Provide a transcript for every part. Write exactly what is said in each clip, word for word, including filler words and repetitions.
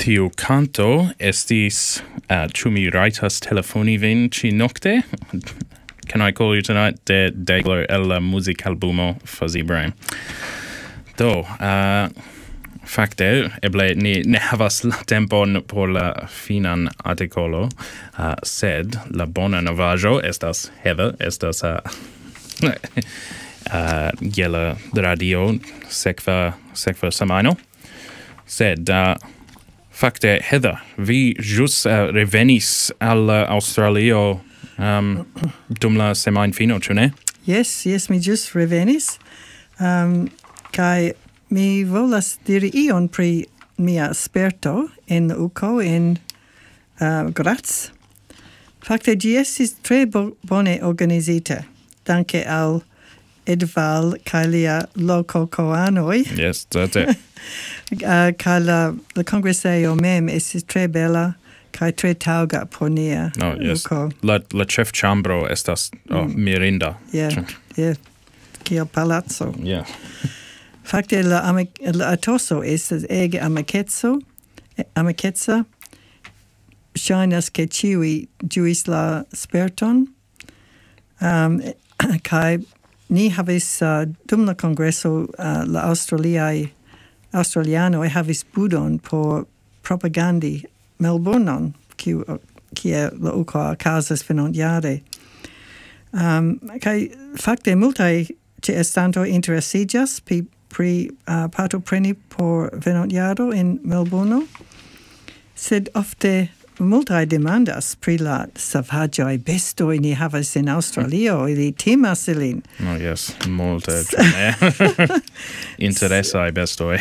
tiu canto estis uh, ĉu mi rajtas telefoni vin ĉi nokte? Can I call you tonight? De Degler el la musikalbumo Fuzzy Brain. Do, uh, fakte, eble ni ne havas la tempon por la finan artikolo, uh, sed la bona novaĵo estas Heather, estas uh, uh, je la radio sekva sekva semajno. Sed uh, fakte Heather, vi ĵus uh, revenis al uh, Aŭstralio um, dum la semajnfino, ĉu ne? Yes, yes, mi ĵus revenis. Um, kai mi volas diri ion pri mia sperto en U K O en uh, Graz. Fakte ĝi estis tre bo bone organizita, danke al Edval kaj lia lokokoanoj. Yes, that's it. uh, kaj la, la kongresejo mem estis tre bela kaj tre taŭga por nia No, yes. U K O. La, la ĉefĉambro estas oh, Mm. mirinda. Yeah, yeah. Kiel palazzo. Yeah. Fakte la, amic la atoso estas ege amikeco, amikeca. Ŝajnas ke ĉiuj ĝuis la sperton. Um, kaj ni havis uh, dum la kongreso uh, la aŭstraliaj aŭstralianoj havis budon por propagandi Melbournon, kiu kie la U K O okazas venontjare. Um, kaj fakte multaj ĉeestantoj interesiĝas pri pri uh, partopreni por venontjaro en Melbourno, sed ofte multaj demandas pri la savaĝaj bestoj ni havas en Aŭstralio, ili timas ilin. No, yes, multe interesaj bestoj.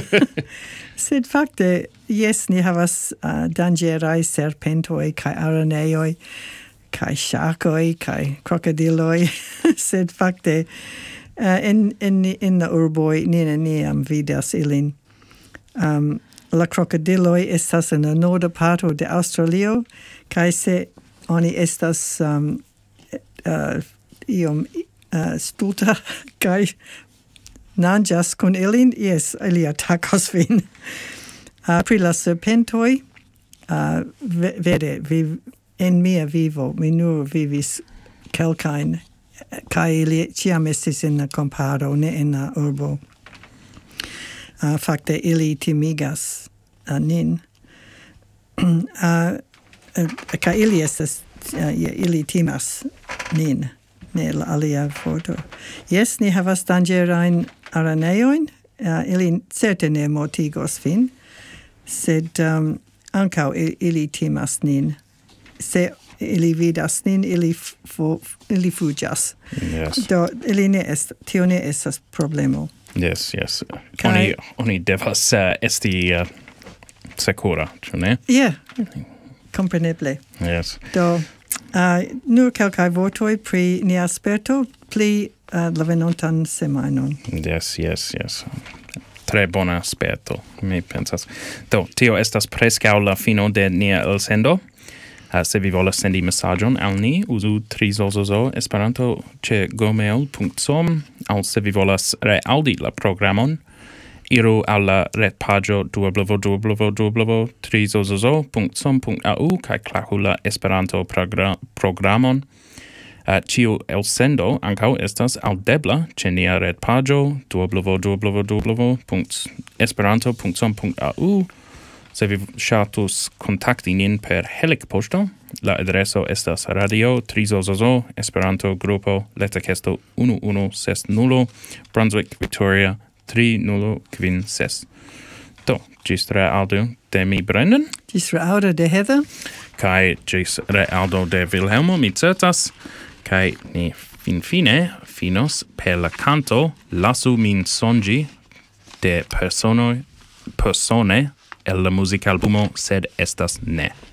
Sed fakte, yes, ni havas uh, danĝeraj serpentoj kaj araneoj kaj ŝarkoj kaj krokodiloj, sed fakte uh, en, en, en la urboj ni neniam vidas ilin. Um, la krokodiloj estas en la norda parto de Aŭstralio, kaj se oni estas um, uh, iom uh, stulta kaj nanĝas kun ilin, yes, ili atakos vin. Uh, pri la serpentoj, uh, vere, vi, en mia vivo, mi nur vivis kelkajn, kaj ili ĉiam estis en la komparo, ne en la urbo. Uh, fakte, ili timigas uh, nin. uh, uh, kaj ili estas, uh, ili timas nin, ne la alia vorto. Yes, ni havas danĝerajn araneojn, uh, ili certe ne mortigos vin, sed um, ankaŭ ili timas nin. Se ili vidas nin, ili, fu, ili fuĝas. Yes. Do, ili ne est, tio ne estas problemo. Yes, yes. Kai- Oni, oni devas uh, esti uh, sekura, ĉu ne? Yeah, kompreneble. Yes. Do, uh, nur kelkaj vortoj pri nia sperto, pli uh, la venontan semajnon. Yes, yes, yes. Tre bona sperto, mi pensas. Do, tio estas preskaŭ la fino de nia elsendo. Uh, se vi volas sendi mesaĝon al ni, uzu trizozozo Esperanto ĉe gmail punkt com, aŭ se vi volas reaŭdi la programon, iru al la retpaĝo w w w punkt trizozozo punkt com punkt a u kaj klaku la Esperanto progra programon. Uh, Ĉiu elsendo ankaŭ estas aŭdebla ĉe nia retpaĝo w w w punkt esperanto punkt com punkt a u. Se vi ŝatus kontakti nin per Helikpoŝto, la adreso estas Radio Trizozozo Esperanto Grupo Letakesto unu unu ses nulo Brunswick Victoria tri nulo kvin ses. Do, ĝis reaŭdo de mi Brendan, Ĝis reaŭdo de Heather. kaj ĝis reaŭdo de Vilhelmo, mi certas, kaj ni finfine finos per la canto Lasu min sonĝi de personoj persone el la musikalbumo Sed estas ne.